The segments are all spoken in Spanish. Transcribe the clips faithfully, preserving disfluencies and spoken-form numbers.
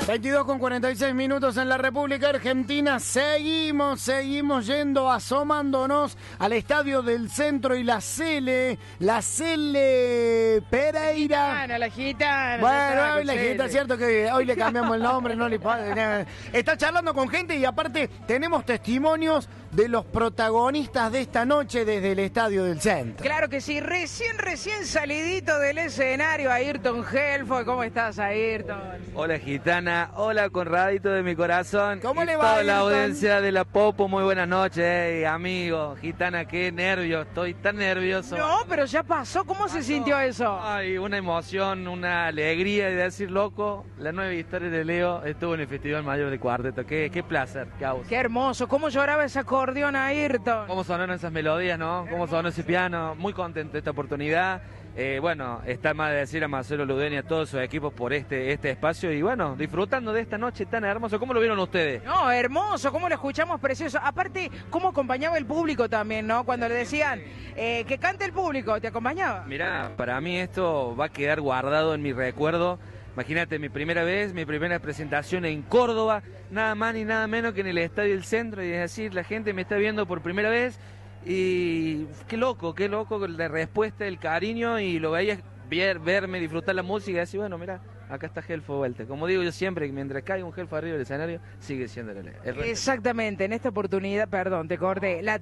veintidós con cuarenta y seis minutos en la República Argentina. Seguimos, seguimos yendo, asomándonos al Estadio del Centro y la Cele, la Cele Pereira. La gitana, la gitana. Bueno, hoy la gitana, cierto que hoy le cambiamos el nombre, no le pasa. Está charlando con gente y aparte tenemos testimonios de los protagonistas de esta noche desde el Estadio del Centro. Claro que sí, recién, recién salidito del escenario, Ayrton Helfo. ¿Cómo estás, Ayrton? Hola, gitana. Hola, Conradito de mi corazón. ¿Cómo y le va, toda Ayrton? la audiencia de la Popo, muy buenas noches, hey, amigo. Gitana, qué nervio, estoy tan nervioso. No, pero ya pasó, ¿cómo Pasó. se sintió eso? Ay, una emoción, una alegría de decir, loco, la nueva historia de Leo estuvo en el Festival Mayor de Cuarteto. Qué, qué placer, Caos. Qué hermoso, ¿cómo lloraba ese acordeón, Ayrton? Cómo sonaron esas melodías, ¿no? Cómo sonó ese piano. Muy contento de esta oportunidad. Eh, bueno, está más de decir a Marcelo Ludén y a todos sus equipos por este, este espacio y bueno, disfrutando de esta noche tan hermosa. ¿Cómo lo vieron ustedes? No, hermoso, cómo lo escuchamos, precioso. Aparte, cómo acompañaba el público también, ¿no? Cuando le decían eh, que cante el público, ¿te acompañaba? Mirá, para mí esto va a quedar guardado en mi recuerdo. Imagínate, mi primera vez, mi primera presentación en Córdoba, nada más ni nada menos que en el Estadio del Centro, y es decir, la gente me está viendo por primera vez. Y qué loco, qué loco la respuesta, el cariño, y lo veías ver, verme, disfrutar la música y decir, bueno, mira, acá está Helfo vuelta. Como digo yo siempre, mientras caiga un Helfo arriba del escenario, sigue siendo el, el Exactamente, en esta oportunidad, perdón, te corté, la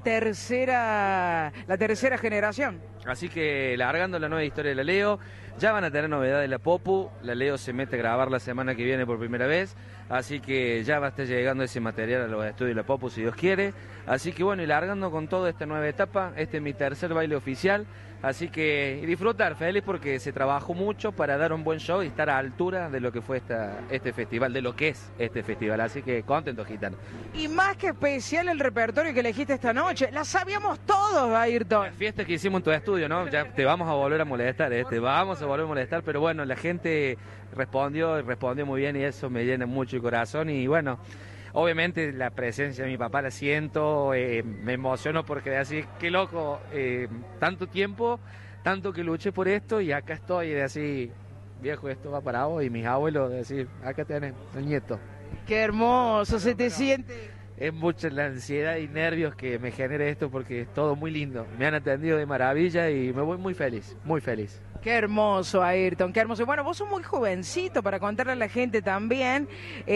tercera, la tercera generación. Así que largando la nueva historia de la Leo, ya van a tener novedades de la Popu, la Leo se mete a grabar la semana que viene por primera vez, así que ya va a estar llegando ese material a los estudios de la Popu si Dios quiere, así que bueno, y largando con toda esta nueva etapa, este es mi tercer baile oficial, así que y disfrutar, feliz porque se trabajó mucho para dar un buen show y estar a altura de lo que fue esta, este festival, de lo que es este festival, así que contento, gitano. Y más que especial el repertorio que elegiste esta noche, la sabíamos todos, Ayrton. Las fiestas que hicimos en tu estudio, ¿no? Ya te vamos a volver a molestar, ¿eh? Te vamos a volver a molestar, pero bueno, la gente respondió, respondió muy bien y eso me llena mucho el corazón y bueno, obviamente la presencia de mi papá la siento, eh, me emociono porque así, qué loco, eh, tanto tiempo, tanto que luché por esto y acá estoy, de así, viejo, esto va para vos y mis abuelos, de decir, acá tenés el nieto. Qué hermoso, se te siente. Es mucha la ansiedad y nervios que me genera esto porque es todo muy lindo. Me han atendido de maravilla y me voy muy feliz, muy feliz. Qué hermoso, Ayrton, qué hermoso. Bueno, vos sos muy jovencito para contarle a la gente también.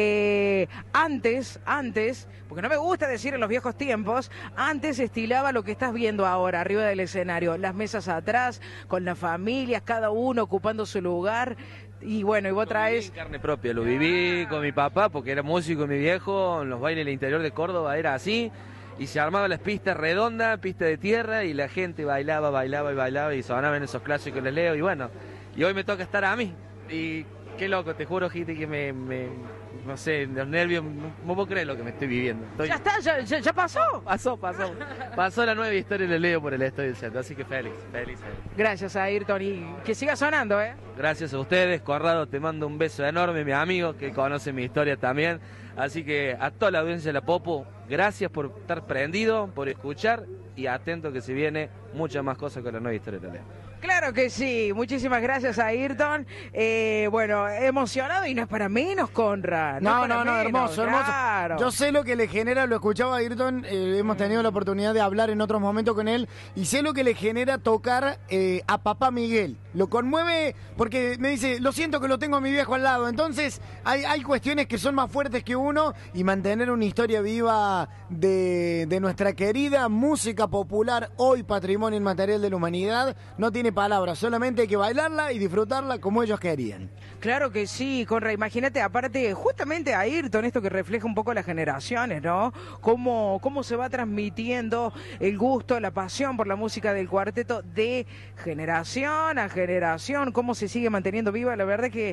Eh, antes, antes, porque no me gusta decir en los viejos tiempos, antes estilaba lo que estás viendo ahora, arriba del escenario. Las mesas atrás, con las familias, cada uno ocupando su lugar. Y bueno, y vos traes... En carne propia, lo viví con mi papá porque era músico mi viejo, en los bailes del interior de Córdoba era así. Y se armaban las pistas redondas, pistas de tierra, y la gente bailaba, bailaba y bailaba, y sonaban esos clásicos les Leo, y bueno, y hoy me toca estar a mí. Y qué loco, te juro, Giti, que me, me no sé, los nervios, no, no puedo creer lo que me estoy viviendo. Estoy... Ya está, ya, ya, ya pasó. Pasó, pasó. Pasó la nueva historia de Leo por el Estadio del Centro, así que feliz, feliz, feliz. Gracias, Ayrton, y que siga sonando, ¿eh? Gracias a ustedes, Corrado, te mando un beso enorme, mi amigo, que conoce mi historia también. Así que a toda la audiencia de la Popo, gracias por estar prendido, por escuchar y atento que se viene muchas más cosas con la nueva historia de Leo. Claro que sí, muchísimas gracias a Ayrton. Eh, bueno, emocionado y no es para menos, Conrad. No, es para no, no, menos, hermoso, hermoso. Claro. Yo sé lo que le genera, lo escuchaba a Ayrton, eh, hemos tenido la oportunidad de hablar en otros momentos con él, y sé lo que le genera tocar eh, a Papá Miguel. Lo conmueve porque me dice, lo siento que lo tengo a mi viejo al lado. Entonces hay, hay cuestiones que son más fuertes que uno, y mantener una historia viva de, de nuestra querida música popular, hoy patrimonio inmaterial de la humanidad, no tiene palabras, solamente hay que bailarla y disfrutarla como ellos querían. Claro que sí, Conrad, imagínate, aparte, justamente a Ayrton, esto que refleja un poco las generaciones, ¿no? Cómo, cómo se va transmitiendo el gusto, la pasión por la música del cuarteto de generación a generación, cómo se sigue manteniendo viva, la verdad que,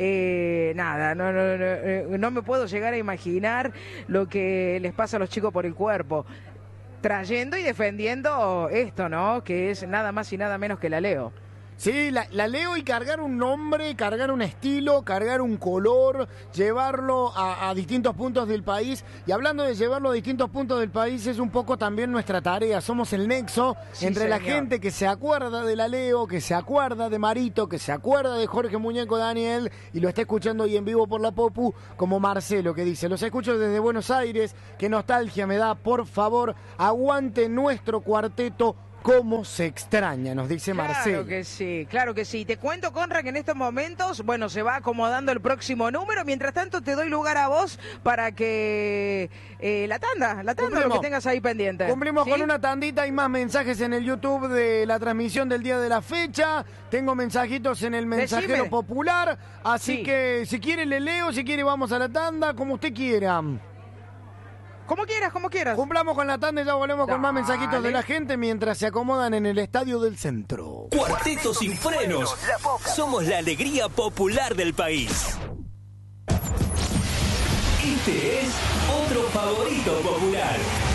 eh, nada, no, no, no, no me puedo llegar a imaginar lo que les pasa a los chicos por el cuerpo, trayendo y defendiendo esto, ¿no? Que es nada más y nada menos que la Leo. Sí, la, la leo y cargar un nombre, cargar un estilo, cargar un color, llevarlo a, a distintos puntos del país. Y hablando de llevarlo a distintos puntos del país, es un poco también nuestra tarea. Somos el nexo Sí, entre señor. la gente que se acuerda de la Leo, que se acuerda de Marito, que se acuerda de Jorge Muñeco Daniel y lo está escuchando hoy en vivo por la Popu, como Marcelo, que dice: los escucho desde Buenos Aires, qué nostalgia me da, por favor, aguante nuestro cuarteto. ¿Cómo se extraña? Nos dice Marcelo. Claro que sí, claro que sí. Te cuento, Conra, que en estos momentos, bueno, se va acomodando el próximo número. Mientras tanto, te doy lugar a vos para que eh, la tanda, la tanda, Cumplimos. lo que tengas ahí pendiente. Cumplimos ¿Sí? con una tandita, hay más mensajes en el YouTube de la transmisión del día de la fecha. Tengo mensajitos en el mensajero Decime. popular. Así Sí. que si quiere le leo, si quiere vamos a la tanda, como usted quiera. Como quieras, como quieras. Cumplamos con la tanda y ya volvemos con más Dale. mensajitos de la gente mientras se acomodan en el estadio del centro. Cuarteto sin frenos. Somos la alegría popular del país. Este es otro favorito popular.